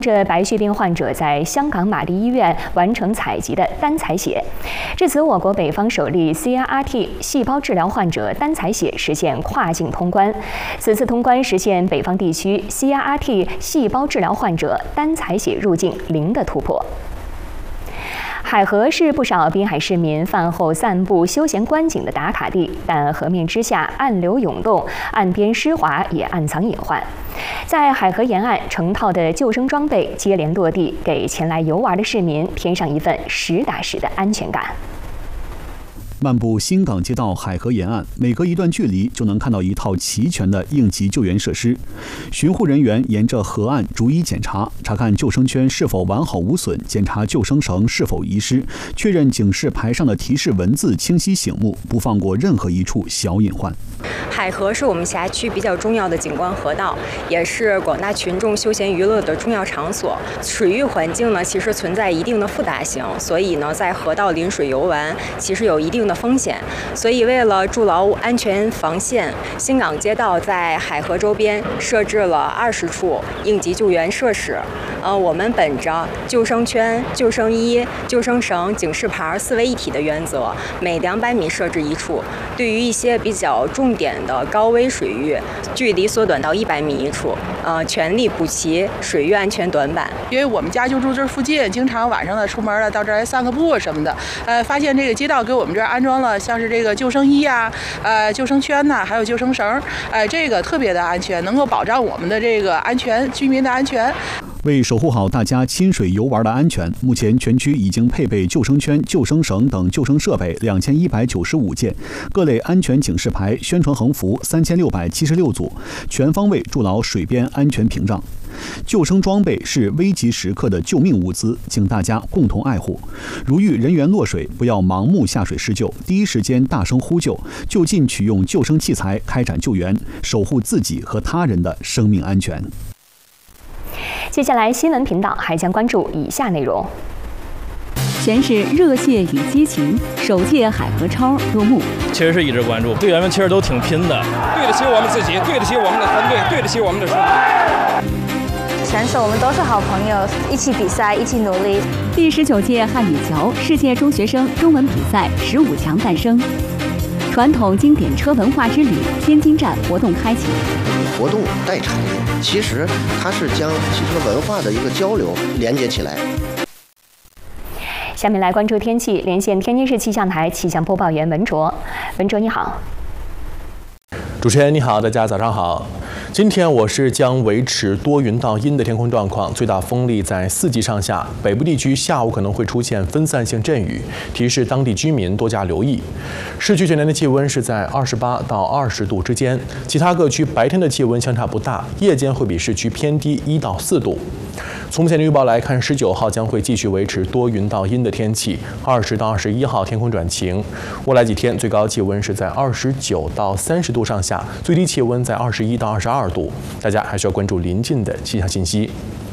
这白血病患者在香港玛丽医院完成采集的单采血，至此，我国北方首例 CAR-T 细胞治疗患者单采血实现跨境通关。此次通关实现北方地区 CAR-T 细胞治疗患者单采血入境零的突破。海河是不少滨海市民饭后散步、休闲观景的打卡地，但河面之下暗流涌动，岸边湿滑，也暗藏隐患。在海河沿岸，成套的救生装备接连落地，给前来游玩的市民添上一份实打实的安全感。 漫步新港街道海河沿岸，每隔一段距离就能看到一套齐全的应急救援设施。巡护人员沿着河岸逐一检查，查看救生圈是否完好无损，检查救生绳是否遗失，确认警示牌上的提示文字清晰醒目，不放过任何一处小隐患。 海河是我们辖区比较重要的景观河道，也是广大群众休闲娱乐的重要场所。水域环境呢，其实存在一定的复杂性，所以呢，在河道临水游玩，其实有一定的风险。所以，为了筑牢安全防线，新港街道在海河周边设置了20处应急救援设施。我们本着救生圈、救生衣、救生绳、警示牌4位一体的原则，每200米设置1处。对于一些比较重点的高危水域，距离缩短到100米1处。全力补齐水域安全短板。 因为我们家就住这附近，经常晚上呢出门了到这儿来散个步什么的。发现这个街道给我们这儿安装了像是这个救生衣啊、救生圈呐、还有救生绳，这个特别的安全，能够保障我们的这个安全，居民的安全。 为守护好大家亲水游玩的安全，目前全区已经配备救生圈、救生绳等救生设备2195件，各类安全警示牌、宣传横幅3676组，全方位筑牢水边安全屏障。救生装备是危急时刻的救命物资，请大家共同爱护。如遇人员落水，不要盲目下水施救，第一时间大声呼救，就近取用救生器材开展救援，守护自己和他人的生命安全。 接下来新闻频道还将关注以下内容： 全是热血与激情，首届海河超落幕。 其实是一直关注，队员们其实都挺拼的， 对得起我们自己，对得起我们的团队，对得起我们的兄弟。 选手我们都是好朋友，一起比赛，一起努力。 第19届汉语桥世界中学生中文比赛15强诞生，传统经典车文化之旅天津站活动开启。 活动带产业，其实它是将汽车文化的一个交流连接起来。 下面来关注天气，连线天津市气象台气象播报员文卓。文卓你好。 主持人你好，大家早上好。今天我市将维持多云到阴的天空状况，最大风力在4级上下。北部地区下午可能会出现分散性阵雨，提示当地居民多加留意。市区全天的气温是在28到20度之间，其他各区白天的气温相差不大，夜间会比市区偏低1到4度。从目前的预报来看，19号将会继续维持多云到阴的天气，20到21号天空转晴。未来几天最高气温是在29到30度上下，最低气温在21到22度。大家还需要关注临近的气象信息。